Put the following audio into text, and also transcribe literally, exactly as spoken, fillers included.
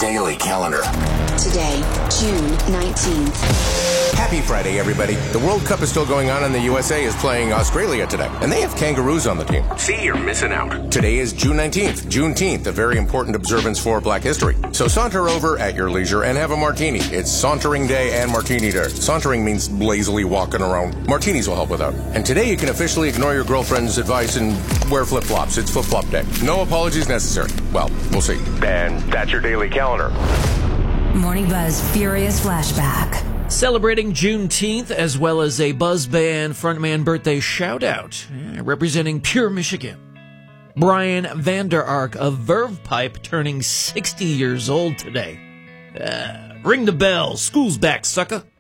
daily calendar. Today, June nineteenth. Happy Friday, everybody. The World Cup is still going on and the U S A is playing Australia today. And they have kangaroos on the team. See, you're missing out. Today is June nineteenth, Juneteenth, a very important observance for Black history. So saunter over at your leisure and have a martini. It's Sauntering Day and Martini Day. Sauntering means lazily walking around. Martinis will help with that. And today you can officially ignore your girlfriend's advice and wear flip-flops. It's flip-flop day. No apologies necessary. Well, we'll see. And that's your daily calendar. Morning Buzz Furious Flashback. Celebrating Juneteenth as well as a Buzz Band frontman birthday shout-out. Yeah, representing Pure Michigan. Brian Vander Ark of Verve Pipe turning sixty years old today. Uh, ring the bell. School's back, sucker.